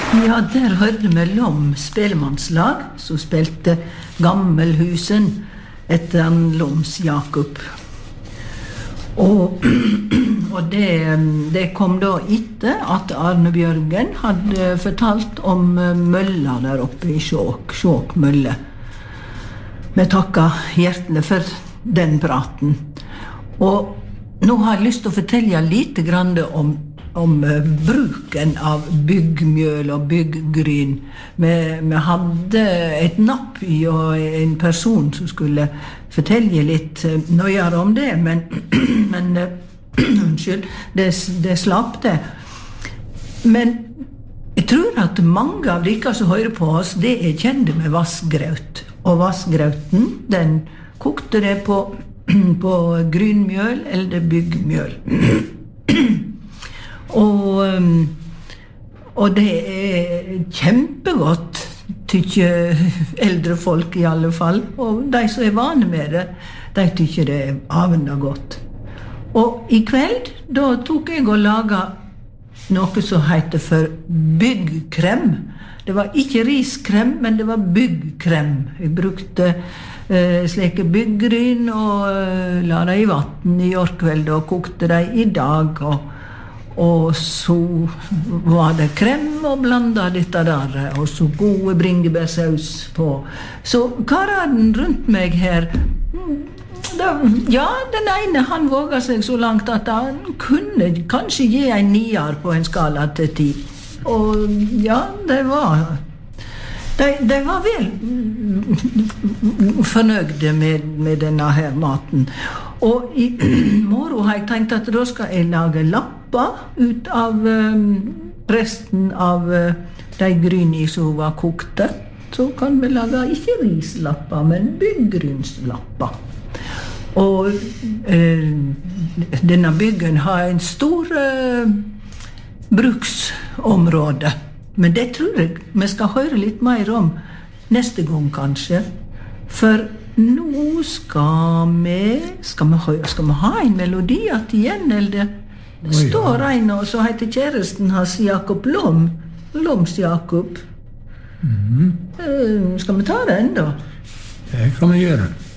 Ja, der hørte vi Lom spellemannslag, som spilte Gammelhusen etter han Loms Jakob. Og det kom da etter at Arne Bjørgen hadde fortalt om mølla der oppe i Skjåk mølle. Vi takker hjertelig for den praten. Og nå har jeg lyst til å fortelle lite grann om bruken av byggmjøl og byggryn. Vi hadde et napp i og en person som skulle fortelle litt nøyere om det, men unnskyld, det slapp det. Men jeg tror at mange av dere som hører på oss, det er kjente med vassgraut. Og vassgrauten, den kokte det på grynmjøl eller byggmjøl. Og det er kjempegodt, tykker eldre folk i alle fall. Og de som er vane med det, de tykker det er avenda godt. Og i kveld, da tok jeg og laget noe som heter for byggkrem. Det var ikke riskrem, men det var byggkrem. Jeg brukte slike byggryn og la dem i vatten i årkveld og kokte dem i dag. Og så var det krem og blandet dette der, og så gode bringebærsaus på. Så karaden rundt meg her, den ene han våget seg så langt at han kunne kanskje gi en 9 på en skala til 10. Og ja, de var vel fornøyde med denne her maten. Og i morgen har jeg tenkt at da skal jeg lage lapper ut av resten av de gryni som var kokte. Så kan vi lage ikke rislapper, men byggrynslapper. Og denne byggen har en stor bruksområde. Men det tror jeg vi skal høre litt mer om neste gang kanskje. For nå skal vi ha en melodi igjen, eller det står en som heter kjæresten hans Jakob Loms Jakob. Skal vi ta den da? Det kan vi gjøre.